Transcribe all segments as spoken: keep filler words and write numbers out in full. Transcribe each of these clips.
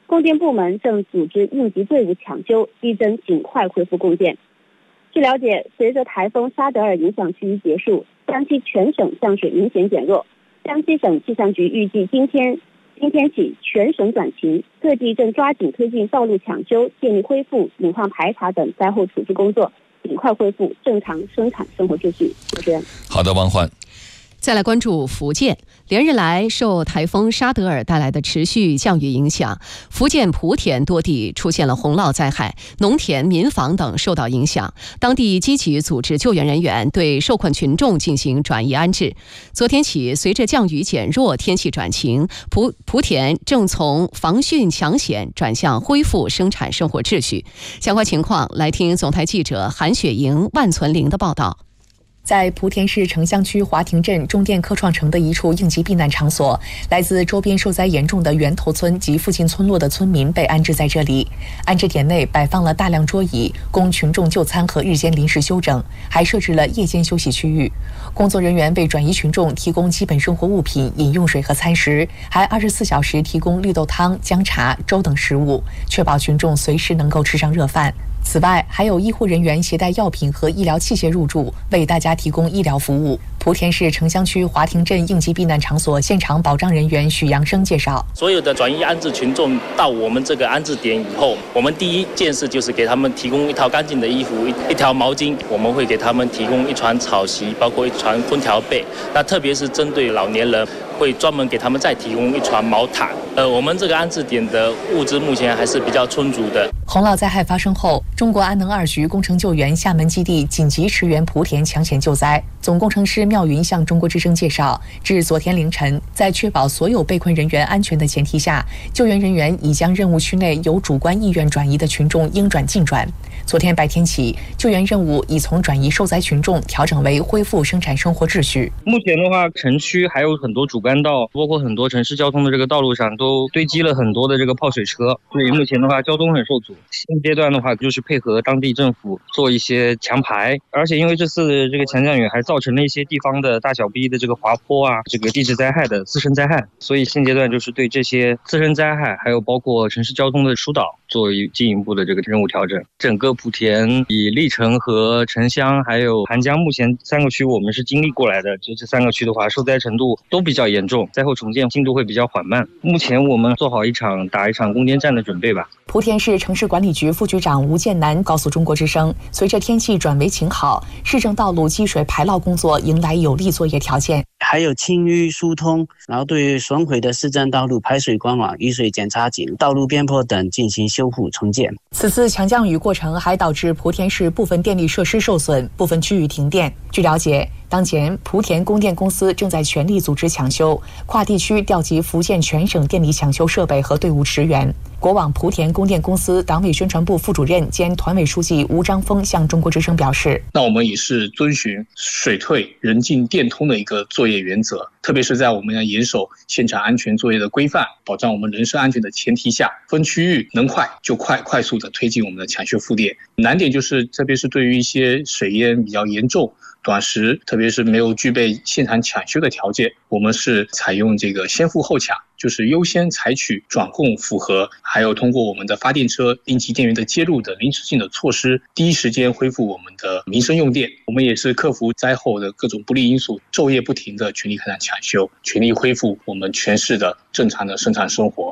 供电部门正组织应急队伍抢修，力争尽快恢复供电。据了解，随着台风沙德尔影响区域结束，江西全省降水明显减弱。江西省气象局预计今天今天起全省转晴，各地正抓紧推进道路抢修、电力恢复、隐患排查等灾后处置工作，尽快恢复正常生产生活秩序。主持人， 好的，王焕。 再来关注福建，连日来受台风沙德尔带来的持续降雨影响，福建莆田多地出现了洪涝灾害，农田、民房等受到影响。当地积极组织救援人员对受困群众进行转移安置。昨天起，随着降雨减弱，天气转晴，莆莆田正从防汛抢险转向恢复生产生活秩序。相关情况，来听总台记者韩雪莹、万存玲的报道。 在莆田市城乡区华亭镇中电科创城的一处应急避难场所，来自周边受灾严重的源头村及附近村落的村民被安置在这里。安置点内摆放了大量桌椅，供群众就餐和日间临时休整，还设置了夜间休息区域。工作人员为转移群众提供基本生活物品、饮用水和餐食，还二十四小时提供绿豆汤、姜茶、粥等食物，确保群众随时能够吃上热饭。此外，还有医护人员携带药品和医疗器械入住，为大家提供医疗服务。莆田市城乡区华亭镇应急避难场所现场保障人员许阳生介绍， 所有的转移安置群众到我们这个安置点以后，我们第一件事就是给他们提供一套干净的衣服，一条毛巾，我们会给他们提供一床草席，包括一床空调被。那特别是针对老年人，会专门给他们再提供一床毛毯。呃，我们这个安置点的物资目前还是比较充足的。 洪涝灾害发生后，中国安能二局工程救援厦门基地紧急驰援莆田抢险救灾。总工程师妙云向中国之声介绍，至昨天凌晨，在确保所有被困人员安全的前提下，救援人员已将任务区内有主观意愿转移的群众应转尽转。昨天白天起，救援任务已从转移受灾群众调整为恢复生产生活秩序。 目前的话，城区还有很多主干道，包括很多城市交通的这个道路上都堆积了很多的这个泡水车，所以目前的话交通很受阻。现阶段的话，就是配合当地政府做一些强排，而且因为这次这个强降雨还造成了一些地方的大小逼的这个滑坡啊，这个地质灾害的自身灾害，所以现阶段就是对这些自身灾害，还有包括城市交通的疏导，做进一步的这个任务调整。整个莆田以历城和城乡还有韩江目前三个区我们是经历过来的，就这三个区的话，受灾程度都比较严重，灾后重建进度会比较缓慢。目前我们做好一场打一场攻坚战的准备吧。 莆田市城市管理局副局长吴建南告诉中国之声，随着天气转为晴好，市政道路积水排涝工作迎来有利作业条件。 还有清淤疏通，然后对于损毁的市政道路排水管网、雨水检查井、道路边坡等进行修复重建。 此次强降雨过程还导致莆田市部分电力设施受损，部分区域停电。据了解，当前莆田供电公司正在全力组织抢修，跨地区调集福建全省电力抢修设备和队伍驰援。国网莆田供电公司党委宣传部副主任兼团委书记吴章峰向中国之声表示， 那我们也是遵循水退人进电通的一个作业原则，特别是在我们要严守现场安全作业的规范，保障我们人身安全的前提下，分区域能快就快快速的推进我们的抢修复电。难点就是特别是对于一些水淹比较严重短时，特别是没有具备现场抢修的条件，我们是采用这个先付后抢，就是优先采取转供符合，还有通过我们的发电车、应急电源的接入等临时性的措施，第一时间恢复我们的民生用电。我们也是克服灾后的各种不利因素，昼夜不停的全力开展抢修，全力恢复我们全市的正常的生产生活。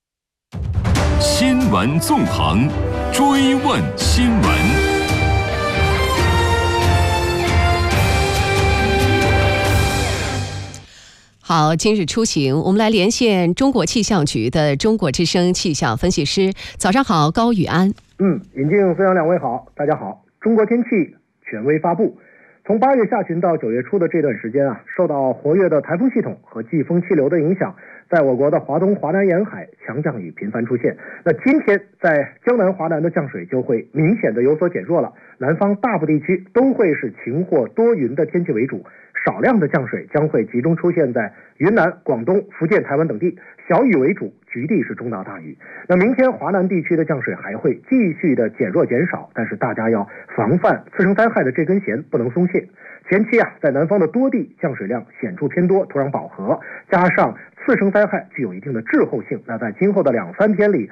新闻纵横，追问新闻。 好，今日出行，我们来连线中国气象局的中国之声气象分析师。早上好，高宇安。 嗯，尹静、飞扬两位好，大家好。中国天气权威发布，从八月下旬到九月初的这段时间啊，受到活跃的台风系统和季风气流的影响，在我国的华东、华南沿海强降雨频繁出现。那今天在江南、华南的降水就会明显的有所减弱了，南方大部地区都会是晴或多云的天气为主。少量的降水将会集中出现在云南、广东、福建、台湾等地，小雨为主，局地是中到大雨。那明天华南地区的降水还会继续的减弱减少，但是大家要防范次生灾害的这根弦不能松懈。前期啊，在南方的多地降水量显著偏多，土壤饱和，加上次生灾害具有一定的滞后性，那在今后的两三天里